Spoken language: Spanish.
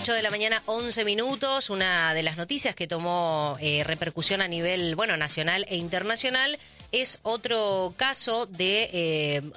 8 de la mañana, 11 minutos. Una de las noticias que tomó repercusión a nivel, nacional e internacional es otro caso de